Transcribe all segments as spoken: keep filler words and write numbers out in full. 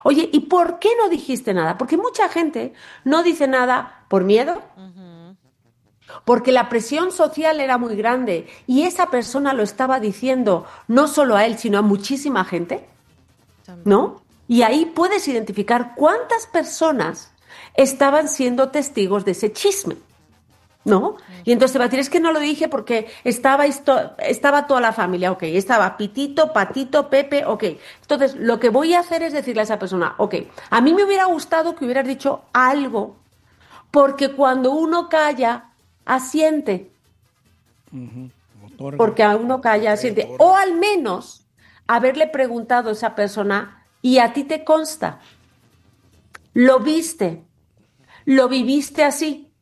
Oye, ¿y por qué no dijiste nada? Porque mucha gente no dice nada por miedo, Ujú, porque la presión social era muy grande y esa persona lo estaba diciendo no solo a él, sino a muchísima gente, también. ¿no? Y ahí puedes identificar cuántas personas estaban siendo testigos de ese chisme. ¿No? Y entonces te va a decir, es que no lo dije porque estaba, esto, estaba toda la familia, ok, estaba Pitito, Patito, Pepe, ok. Entonces, lo que voy a hacer es decirle a esa persona, ok, a mí me hubiera gustado que hubieras dicho algo, porque cuando uno calla, asiente, Ujú. Otorga, porque a uno calla, ok, asiente, o otorga. al menos haberle preguntado a esa persona, y a ti te consta, lo viste, lo viviste así,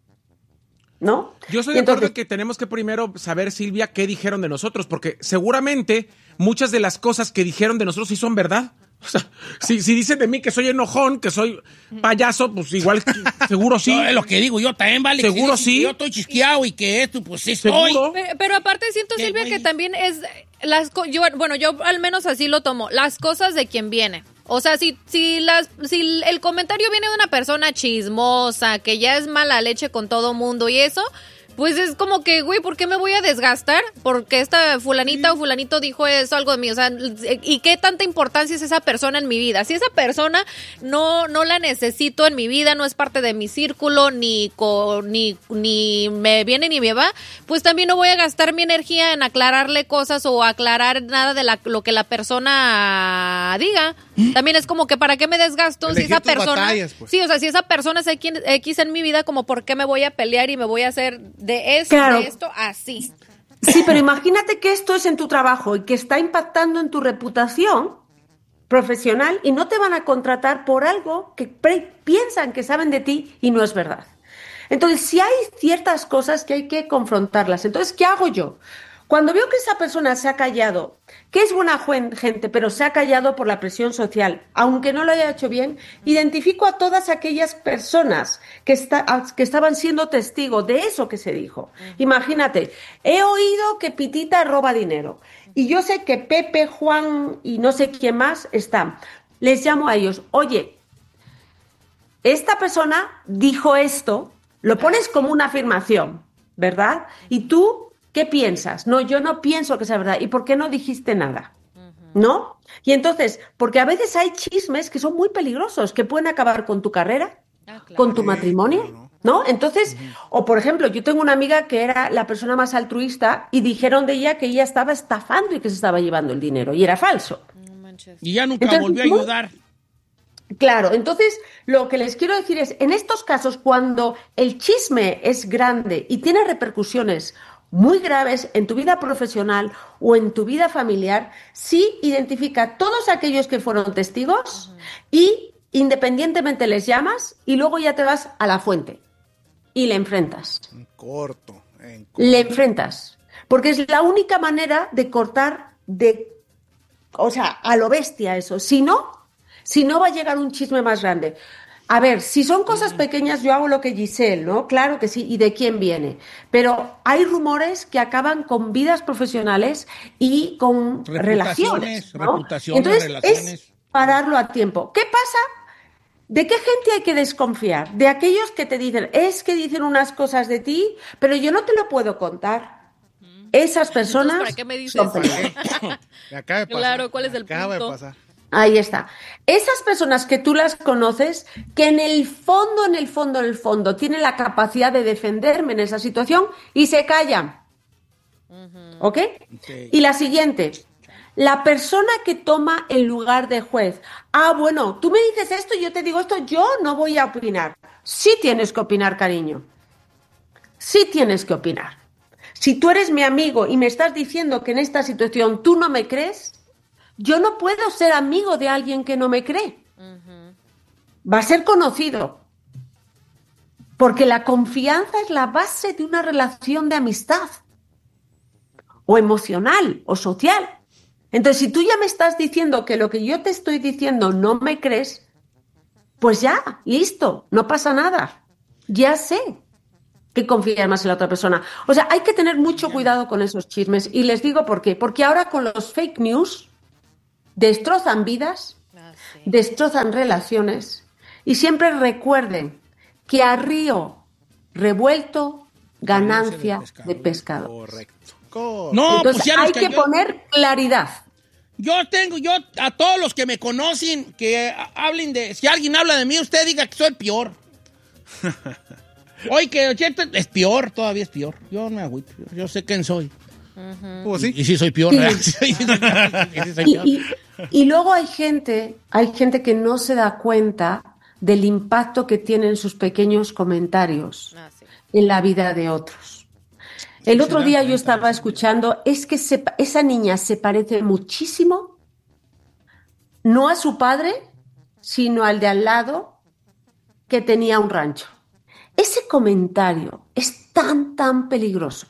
¿no? Yo estoy Y de acuerdo entonces, en que tenemos que primero saber, Silvia, qué dijeron de nosotros, porque seguramente muchas de las cosas que dijeron de nosotros sí son verdad. O sea, si, si dicen de mí que soy enojón, que soy payaso, pues igual que- seguro No, sí. es lo que digo yo también, vale. que Seguro dicen que sí. yo estoy chisqueado y que esto, pues sí estoy. Seguro. Pero, pero aparte siento, ¿Qué, Silvia, güey? que también es las co- yo, bueno, yo al menos así lo tomo, las cosas de quien viene. O sea, si, si las, si el comentario viene de una persona chismosa, que ya es mala leche con todo mundo y eso, pues es como que, güey, ¿por qué me voy a desgastar? Porque esta fulanita o fulanito dijo eso, algo de mí. O sea, ¿y qué tanta importancia es esa persona en mi vida? Si esa persona no, no la necesito en mi vida, no es parte de mi círculo, ni, co- ni, ni me viene ni me va, pues también no voy a gastar mi energía en aclararle cosas o aclarar nada de la, lo que la persona diga. También es como que, ¿para qué me desgasto si Elegir esa tus persona... batallas, pues. Sí, o sea, si esa persona es X X en mi vida, como ¿por qué me voy a pelear y me voy a hacer de, es, claro, de esto así? sí, pero imagínate que esto es en tu trabajo y que está impactando en tu reputación profesional y no te van a contratar por algo que pre- piensan que saben de ti y no es verdad. Entonces, si hay ciertas cosas que hay que confrontarlas, entonces, ¿qué hago yo? Cuando veo que esa persona se ha callado, que es buena juen- gente, pero se ha callado por la presión social, aunque no lo haya hecho bien, identifico a todas aquellas personas que, está- a- que estaban siendo testigos de eso que se dijo. Imagínate, he oído que Pitita roba dinero y yo sé que Pepe, Juan y no sé quién más están. Les llamo a ellos, oye, esta persona dijo esto, lo pones como una afirmación, ¿verdad? ¿Y tú qué piensas? No, yo no pienso que sea verdad. ¿Y por qué no dijiste nada? ¿No? Y entonces, porque a veces hay chismes que son muy peligrosos, que pueden acabar con tu carrera, Ah, claro. con tu Sí, cómo matrimonio, no. ¿no? Entonces, o por ejemplo, yo tengo una amiga que era la persona más altruista y dijeron de ella que ella estaba estafando y que se estaba llevando el dinero y era falso. No manches. Y ya nunca Entonces, volvió a muy- ayudar. Claro, entonces lo que les quiero decir es, en estos casos, cuando el chisme es grande y tiene repercusiones muy graves en tu vida profesional o en tu vida familiar, sí identifica a todos aquellos que fueron testigos y independientemente les llamas y luego ya te vas a la fuente y le enfrentas. En corto, en Le corto. enfrentas. Porque es la única manera de cortar de, o sea, a lo bestia eso. Si no, si no va a llegar un chisme más grande. A ver, si son cosas pequeñas, yo hago lo que Giselle, ¿no? Claro que sí, y de quién viene. Pero hay rumores que acaban con vidas profesionales y con relaciones, Reputaciones, ¿no? reputaciones, Entonces, es relaciones. pararlo a tiempo. ¿Qué pasa? ¿De qué gente hay que desconfiar? De aquellos que te dicen, es que dicen unas cosas de ti, pero yo no te lo puedo contar. Esas Entonces, ¿para personas qué me dices? son peligrosas. Me acaba de pasar. Claro, ¿cuál es me el acaba punto? de pasar. Ahí está. Esas personas que tú las conoces, que en el fondo, en el fondo, en el fondo, tienen la capacidad de defenderme en esa situación y se callan. ¿Ok? Ok. Y la siguiente, la persona que toma el lugar de juez. Ah, bueno, tú me dices esto y yo te digo esto, yo no voy a opinar. Sí tienes que opinar, cariño. Sí tienes que opinar. Si tú eres mi amigo y me estás diciendo que en esta situación tú no me crees, yo no puedo ser amigo de alguien que no me cree. Va a ser conocido. Porque la confianza es la base de una relación de amistad, o emocional, o social. Entonces, si tú ya me estás diciendo que lo que yo te estoy diciendo no me crees, pues ya, listo, no pasa nada. Ya sé que confiar más en la otra persona. O sea, hay que tener mucho cuidado con esos chismes. Y les digo por qué. Porque ahora con los fake news destrozan vidas, destrozan relaciones. Y siempre recuerden que a río revuelto, ganancia de pescado. Correcto. No, Entonces pues ya nos hay que cayó. poner claridad. Yo tengo, yo, a todos los que me conocen, que a- hablen de, si alguien habla de mí, usted diga que soy el peor. Oye, que Cheto es peor, todavía es peor. Yo no me agüito, yo, yo sé quién soy. ¿Cómo así? Y, y sí soy peor, Sí. ¿verdad? Sí, sí, sí, sí, soy Y, peor. y- y luego hay gente, hay gente que no se da cuenta del impacto que tienen sus pequeños comentarios Ah, sí. en la vida de otros. El otro dan día cuenta, yo estaba escuchando, es que se pa- esa niña se parece muchísimo, no a su padre, sino al de al lado que tenía un rancho. Ese comentario es tan, tan peligroso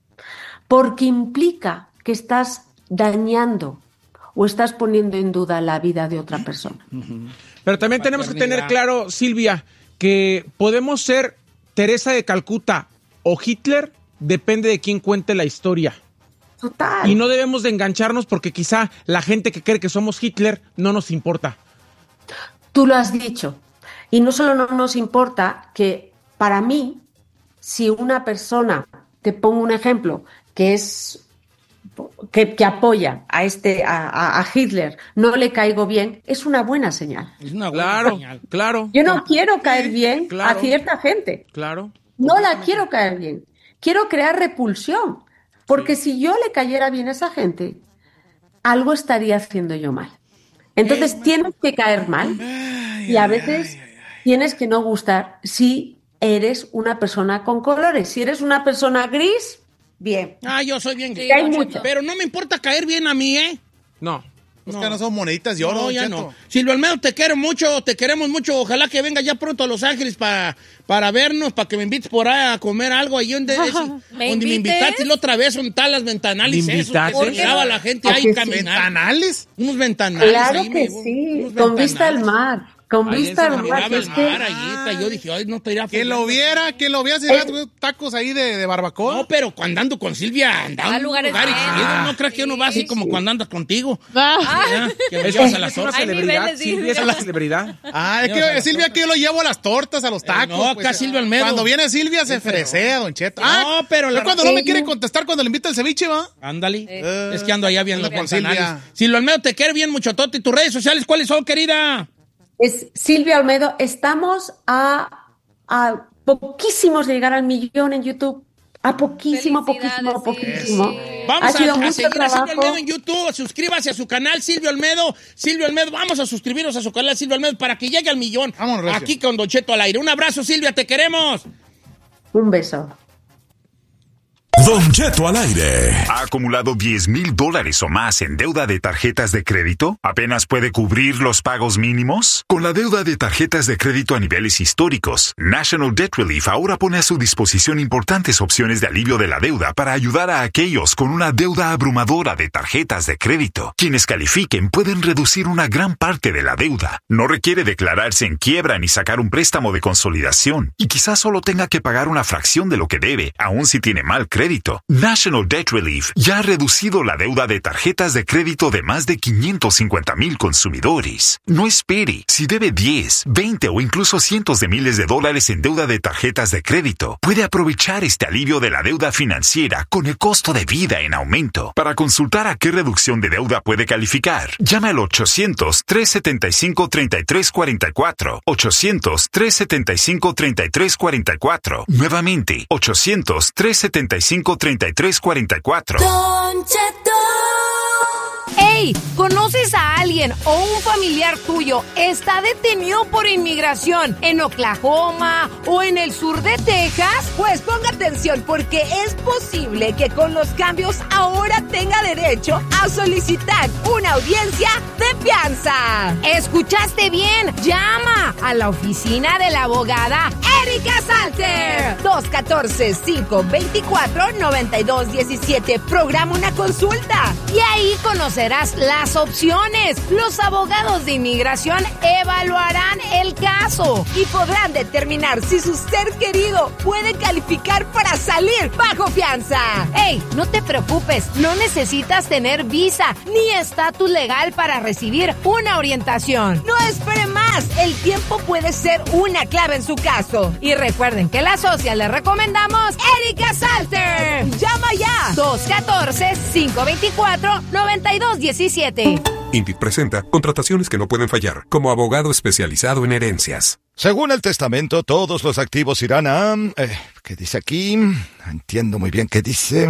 porque implica que estás dañando o estás poniendo en duda la vida de otra persona. Pero también tenemos que tener claro, Silvia, que podemos ser Teresa de Calcuta o Hitler, depende de quién cuente la historia. Total. Y no debemos de engancharnos porque quizá la gente que cree que somos Hitler no nos importa. Tú lo has dicho. Y no solo no nos importa que para mí, si una persona, te pongo un ejemplo, que es que, que apoya a este a, a- a Hitler, no le caigo bien, es una buena señal. Es una buena Claro, señal. claro, Yo no quiero caer bien claro. a cierta gente. claro. No la quiero caer bien. Quiero crear repulsión. Porque si yo le cayera bien a esa gente, algo estaría haciendo yo mal. Entonces tienes que caer mal y a veces tienes que no gustar si eres una persona con colores. Si eres una persona gris, bien. Ah, yo soy bien gay. Sí, hay mucho. Pero no me importa caer bien a mí, ¿eh? No. Los que no son moneditas de oro, No, don ya Cheto. no. Silvio Almedo, te quiero mucho, te queremos mucho. Ojalá que venga ya pronto a Los Ángeles para para vernos, para que me invites por ahí a comer algo. Ahí donde, ese- ¿Me donde me invites? invitaste la otra vez, son tal las ventanales. ¿Me Eso, invitaste? que se quedaba la gente ¿A ahí que sí? caminar. ¿Ventanales? Unos ventanales. Claro ahí, que me- sí, unos con vista al ventanales. mar. Con Ahí vista en al San mar. Miraba Es el que- mar ahí, está. Yo dije, ay, no te irá Que lo viera, que lo viera, si Eh. hubiera tacos ahí de, de barbacoa. No, pero cuando ando con Silvia, andando A en lugares lugares buenos. chidos, no creas que uno va así como cuando andas contigo. Ah. Ya, que me Es, llevas que a las es una horas. Hay celebridad. niveles, sí, Silvia es sí. una celebridad. Ah, es Llevas a que las Silvia, que yo lo llevo a las tortas, a los tacos. no, acá pues, Silvio Almedo. Cuando viene Silvia se fresea, don Cheto. Ah, No, pero la- es cuando no me Sí. quiere contestar cuando le invita el ceviche, ¿va? Ándale. Eh. Es que ando allá viendo Anda los con ventanales. Silvia. Silvio Almedo, te quiere bien mucho, Toti. ¿Y tus redes sociales cuáles son, querida? Es Silvia Olmedo. Estamos a, a poquísimos de llegar al millón en YouTube. A poquísimo, poquísimo, Felicidades, poquísimo. sí. Vamos Ha a, sido a mucho seguir a Silvio trabajo. Almedo en YouTube. Suscríbase a su canal, Silvio Almedo. Silvio Almedo, vamos a suscribirnos a su canal, Silvio Almedo, para que llegue al millón. Vámonos, Recio. Aquí con Don Cheto al aire. Un abrazo, Silvia, te queremos. Un beso. Don Cheto al aire. ¿Ha acumulado diez mil dólares o más en deuda de tarjetas de crédito? ¿Apenas puede cubrir los pagos mínimos? Con la deuda de tarjetas de crédito a niveles históricos, National Debt Relief ahora pone a su disposición importantes opciones de alivio de la deuda para ayudar a aquellos con una deuda abrumadora de tarjetas de crédito. Quienes califiquen pueden reducir una gran parte de la deuda. No requiere declararse en quiebra ni sacar un préstamo de consolidación. Y quizás solo tenga que pagar una fracción de lo que debe, aun si tiene mal crédito. National Debt Relief ya ha reducido la deuda de tarjetas de crédito de más de quinientos cincuenta mil consumidores. No espere. Si debe diez, veinte o incluso cientos de miles de dólares en deuda de tarjetas de crédito, puede aprovechar este alivio de la deuda financiera con el costo de vida en aumento. Para consultar a qué reducción de deuda puede calificar, llame al ochocientos, trescientos setenta y cinco, treinta y tres cuarenta y cuatro. ochocientos, trescientos setenta y cinco, treinta y tres cuarenta y cuatro. Nuevamente, ochocientos, trescientos setenta y cinco, treinta y tres cuarenta y cuatro. Don Cheto. ¡Ey! ¿Conoces a alguien o un familiar tuyo está detenido por inmigración en Oklahoma o en el sur de Texas? Pues ponga atención porque es posible que con los cambios ahora tenga derecho a solicitar una audiencia de fianza. ¿Escuchaste bien? Llama a la oficina de la abogada Erika Salter. dos uno cuatro, cinco dos cuatro, nueve dos uno siete. Programa una consulta y ahí conocerás conocerás las opciones. Los abogados de inmigración evaluarán el caso y podrán determinar si su ser querido puede calificar para salir bajo fianza. ¡Ey! No te preocupes, no necesitas tener visa ni estatus legal para recibir una orientación. No espere más, el tiempo puede ser una clave en su caso. Y recuerden que la socia le recomendamos Erika Salter. Llama ya, dos uno cuatro, cinco dos cuatro, nueve dos uno siete. Indeed presenta contrataciones que no pueden fallar, como abogado especializado en herencias. Según el testamento, todos los activos irán a... Eh, ¿Qué dice aquí? Entiendo muy bien qué dice.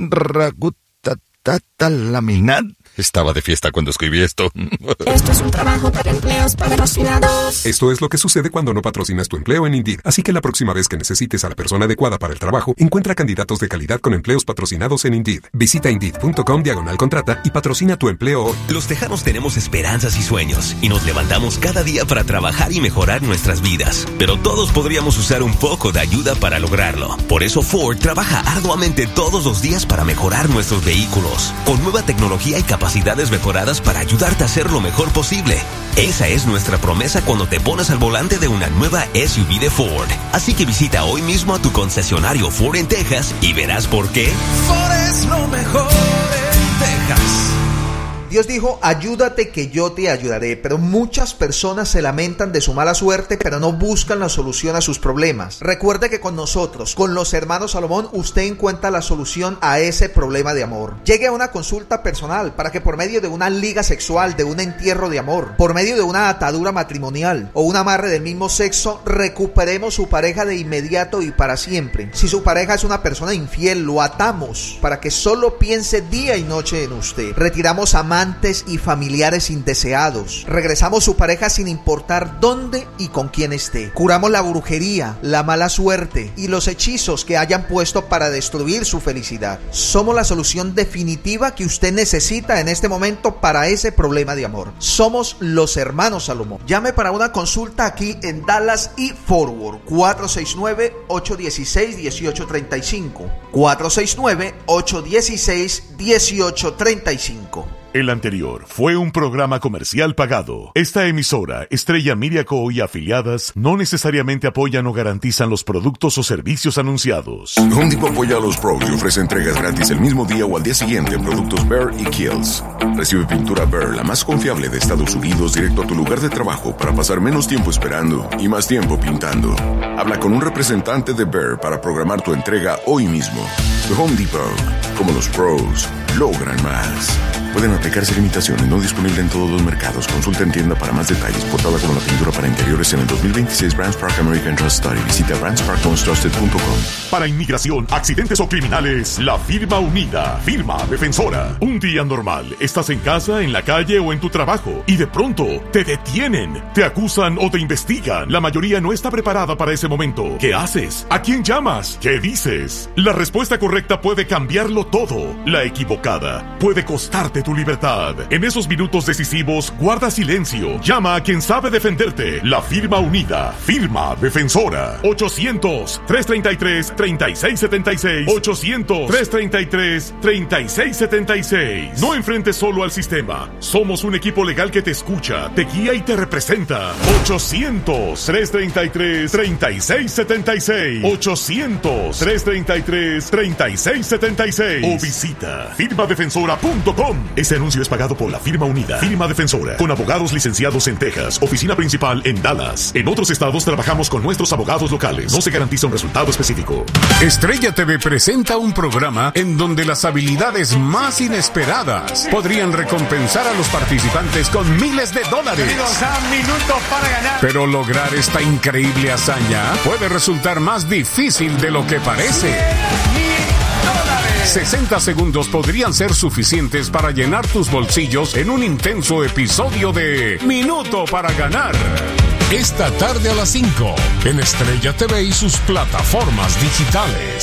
Ragutatatalaminat. Estaba de fiesta cuando escribí esto. Esto es un trabajo para empleos patrocinados. Esto es lo que sucede cuando no patrocinas tu empleo en Indeed. Así que la próxima vez que necesites a la persona adecuada para el trabajo, encuentra candidatos de calidad con empleos patrocinados en Indeed. Visita Indeed.com diagonal contrata y patrocina tu empleo hoy. Los tejanos tenemos esperanzas y sueños y nos levantamos cada día para trabajar y mejorar nuestras vidas. Pero todos podríamos usar un poco de ayuda para lograrlo. Por eso Ford trabaja arduamente todos los días para mejorar nuestros vehículos, con nueva tecnología y capacidades mejoradas para ayudarte a hacer lo mejor posible. Esa es nuestra promesa cuando te pones al volante de una nueva S U V de Ford. Así que visita hoy mismo a tu concesionario Ford en Texas y verás por qué. Ford es lo mejor en Texas. Dios dijo, ayúdate que yo te ayudaré, pero muchas personas se lamentan de su mala suerte, pero no buscan la solución a sus problemas. Recuerde que con nosotros, con los hermanos Salomón, usted encuentra la solución a ese problema de amor. Llegue a una consulta personal para que por medio de una liga sexual, de un entierro de amor, por medio de una atadura matrimonial o un amarre del mismo sexo, recuperemos su pareja de inmediato y para siempre. Si su pareja es una persona infiel, lo atamos para que solo piense día y noche en usted. Retiramos a y familiares indeseados. Regresamos su pareja sin importar dónde y con quién esté. Curamos la brujería, la mala suerte y los hechizos que hayan puesto para destruir su felicidad. Somos la solución definitiva que usted necesita en este momento para ese problema de amor. Somos los hermanos Salomón. Llame para una consulta aquí en Dallas y Forward. cuatro seis nueve, ocho uno seis, uno ocho tres cinco. cuatro seis nueve, ocho uno seis, uno ocho tres cinco. El anterior fue un programa comercial pagado. Esta emisora, Estrella Media Co. y afiliadas, no necesariamente apoyan o garantizan los productos o servicios anunciados. Home Depot apoya a los pros y ofrece entregas gratis el mismo día o al día siguiente en productos Behr y Kiehl's. Recibe pintura Behr, la más confiable de Estados Unidos, directo a tu lugar de trabajo para pasar menos tiempo esperando y más tiempo pintando. Habla con un representante de Behr para programar tu entrega hoy mismo. Home Depot, como los pros, logran más. Pueden aplicarse limitaciones, no disponible en todos los mercados. Consulta en tienda para más detalles. Portada como la pintura para interiores en el dos mil veintiséis Brands Park American Trust Study. Visita brands park most trusted punto com. Para inmigración, accidentes o criminales, la firma unida, firma defensora. Un día normal, estás en casa, en la calle o en tu trabajo y de pronto te detienen, te acusan o te investigan. La mayoría no está preparada para ese momento. ¿Qué haces? ¿A quién llamas? ¿Qué dices? La respuesta correcta puede cambiarlo todo. La equivocada puede costarte tu libertad. En esos minutos decisivos, guarda silencio. Llama a quien sabe defenderte. La firma unida. Firma defensora. ochocientos, tres treinta y tres, treinta y seis setenta y seis. ochocientos, tres treinta y tres, treinta y seis setenta y seis. No enfrentes solo al sistema. Somos un equipo legal que te escucha, te guía y te representa. ochocientos, tres treinta y tres, treinta y seis setenta y seis. ochocientos, tres treinta y tres, treinta y seis setenta y seis. O visita firma defensora punto com. Este anuncio es pagado por la firma unida. Firma defensora. Con abogados licenciados en Texas. Oficina principal en Dallas. En otros estados trabajamos con nuestros abogados locales. No se garantiza un resultado específico. Estrella T V presenta un programa en donde las habilidades más inesperadas podrían recompensar a los participantes con miles de dólares. Bienvenidos a Minuto para Ganar. Pero lograr esta increíble hazaña puede resultar más difícil de lo que parece. sesenta segundos podrían ser suficientes para llenar tus bolsillos en un intenso episodio de Minuto para Ganar. Esta tarde a las cinco en Estrella T V y sus plataformas digitales.